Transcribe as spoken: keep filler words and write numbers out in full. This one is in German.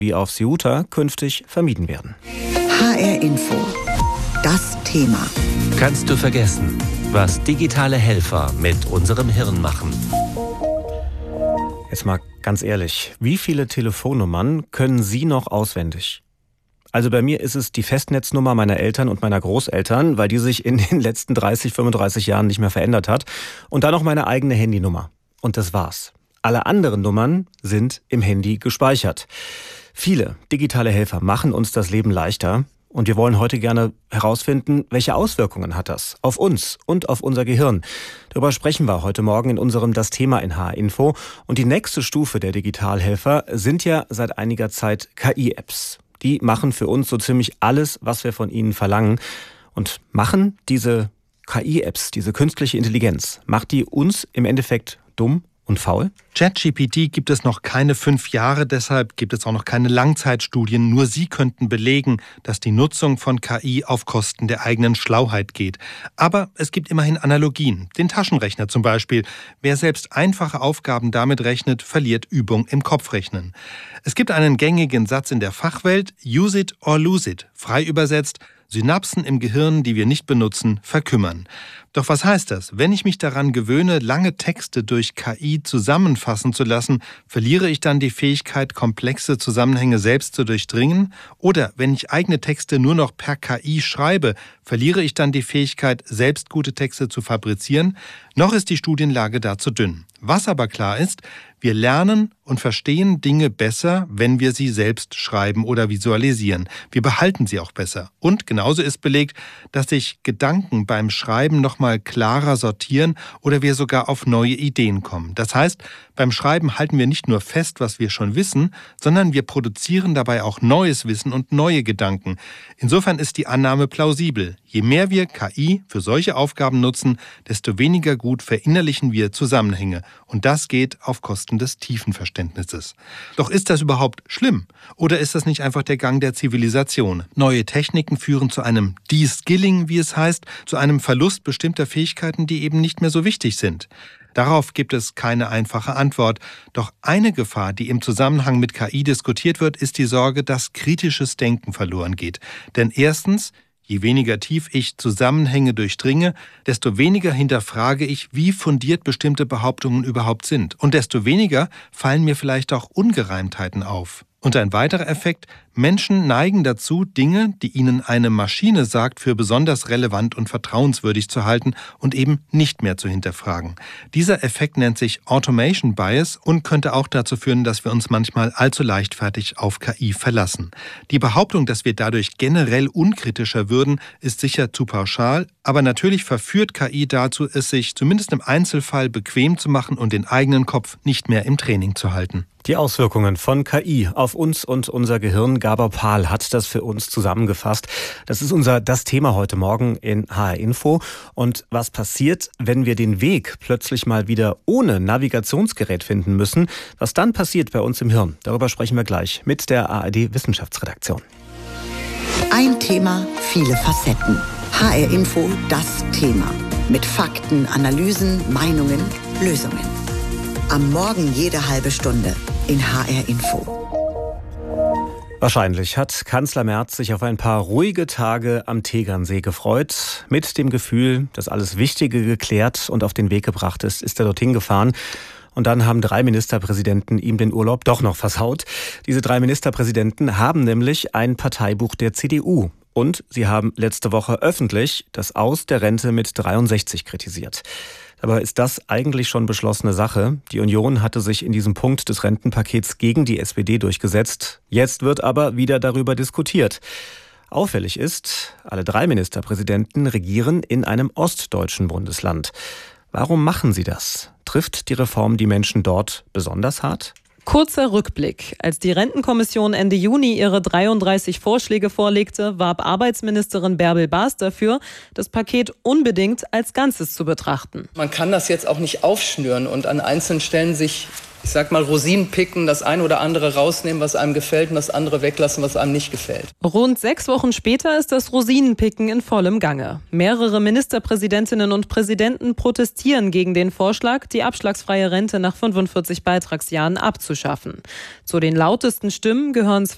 wie auf Ceuta künftig vermieden werden. H R Info. Das Thema. Kannst du vergessen, was digitale Helfer mit unserem Hirn machen? Jetzt mal ganz ehrlich, wie viele Telefonnummern können Sie noch auswendig? Also bei mir ist es die Festnetznummer meiner Eltern und meiner Großeltern, weil die sich in den letzten dreißig, fünfunddreißig Jahren nicht mehr verändert hat. Und dann noch meine eigene Handynummer. Und das war's. Alle anderen Nummern sind im Handy gespeichert. Viele digitale Helfer machen uns das Leben leichter. Und wir wollen heute gerne herausfinden, welche Auswirkungen hat das auf uns und auf unser Gehirn. Darüber sprechen wir heute Morgen in unserem Das Thema in H R Info. Und die nächste Stufe der Digitalhelfer sind ja seit einiger Zeit K I-Apps. Die machen für uns so ziemlich alles, was wir von ihnen verlangen. Und machen diese K I-Apps, diese künstliche Intelligenz, macht die uns im Endeffekt dumm und faul? ChatGPT gibt es noch keine fünf Jahre, deshalb gibt es auch noch keine Langzeitstudien. Nur sie könnten belegen, dass die Nutzung von K I auf Kosten der eigenen Schlauheit geht. Aber es gibt immerhin Analogien. Den Taschenrechner zum Beispiel. Wer selbst einfache Aufgaben damit rechnet, verliert Übung im Kopfrechnen. Es gibt einen gängigen Satz in der Fachwelt: Use it or lose it. Frei übersetzt: Synapsen im Gehirn, die wir nicht benutzen, verkümmern. Doch was heißt das? Wenn ich mich daran gewöhne, lange Texte durch K I zusammenfassen zu lassen, verliere ich dann die Fähigkeit, komplexe Zusammenhänge selbst zu durchdringen? Oder wenn ich eigene Texte nur noch per K I schreibe, verliere ich dann die Fähigkeit, selbst gute Texte zu fabrizieren? Noch ist die Studienlage dazu dünn. Was aber klar ist: Wir lernen und verstehen Dinge besser, wenn wir sie selbst schreiben oder visualisieren. Wir behalten sie auch besser. Und genauso ist belegt, dass sich Gedanken beim Schreiben nochmal klarer sortieren oder wir sogar auf neue Ideen kommen. Das heißt, beim Schreiben halten wir nicht nur fest, was wir schon wissen, sondern wir produzieren dabei auch neues Wissen und neue Gedanken. Insofern ist die Annahme plausibel. Je mehr wir K I für solche Aufgaben nutzen, desto weniger gut verinnerlichen wir Zusammenhänge. Und das geht auf Kosten des tiefen Verständnisses. Doch ist das überhaupt schlimm? Oder ist das nicht einfach der Gang der Zivilisation? Neue Techniken führen zu einem De-Skilling, wie es heißt, zu einem Verlust bestimmter Fähigkeiten, die eben nicht mehr so wichtig sind. Darauf gibt es keine einfache Antwort. Doch eine Gefahr, die im Zusammenhang mit K I diskutiert wird, ist die Sorge, dass kritisches Denken verloren geht. Denn erstens: Je weniger tief ich Zusammenhänge durchdringe, desto weniger hinterfrage ich, wie fundiert bestimmte Behauptungen überhaupt sind. Und desto weniger fallen mir vielleicht auch Ungereimtheiten auf. Und ein weiterer Effekt: Menschen neigen dazu, Dinge, die ihnen eine Maschine sagt, für besonders relevant und vertrauenswürdig zu halten und eben nicht mehr zu hinterfragen. Dieser Effekt nennt sich Automation Bias und könnte auch dazu führen, dass wir uns manchmal allzu leichtfertig auf K I verlassen. Die Behauptung, dass wir dadurch generell unkritischer würden, ist sicher zu pauschal, aber natürlich verführt K I dazu, es sich zumindest im Einzelfall bequem zu machen und den eigenen Kopf nicht mehr im Training zu halten. Die Auswirkungen von K I auf uns und unser Gehirn. Gabor Pahl hat das für uns zusammengefasst. Das ist unser Das Thema heute Morgen in H R Info. Und was passiert, wenn wir den Weg plötzlich mal wieder ohne Navigationsgerät finden müssen? Was dann passiert bei uns im Hirn? Darüber sprechen wir gleich mit der A R D-Wissenschaftsredaktion. Ein Thema, viele Facetten. H R Info, das Thema. Mit Fakten, Analysen, Meinungen, Lösungen. Am Morgen jede halbe Stunde in H R Info. Wahrscheinlich hat Kanzler Merz sich auf ein paar ruhige Tage am Tegernsee gefreut. Mit dem Gefühl, dass alles Wichtige geklärt und auf den Weg gebracht ist, ist er dorthin gefahren. Und dann haben drei Ministerpräsidenten ihm den Urlaub doch noch versaut. Diese drei Ministerpräsidenten haben nämlich ein Parteibuch der C D U. Und sie haben letzte Woche öffentlich das Aus der Rente mit dreiundsechzig kritisiert. Dabei ist das eigentlich schon beschlossene Sache. Die Union hatte sich in diesem Punkt des Rentenpakets gegen die S P D durchgesetzt. Jetzt wird aber wieder darüber diskutiert. Auffällig ist, alle drei Ministerpräsidenten regieren in einem ostdeutschen Bundesland. Warum machen sie das? Trifft die Reform die Menschen dort besonders hart? Kurzer Rückblick. Als die Rentenkommission Ende Juni ihre dreiunddreißig Vorschläge vorlegte, warb Arbeitsministerin Bärbel Baas dafür, das Paket unbedingt als Ganzes zu betrachten. Man kann das jetzt auch nicht aufschnüren und an einzelnen Stellen sich, ich sag mal, Rosinen picken, das eine oder andere rausnehmen, was einem gefällt, und das andere weglassen, was einem nicht gefällt. Rund sechs Wochen später ist das Rosinenpicken in vollem Gange. Mehrere Ministerpräsidentinnen und Präsidenten protestieren gegen den Vorschlag, die abschlagsfreie Rente nach fünfundvierzig Beitragsjahren abzuschaffen. Zu den lautesten Stimmen gehören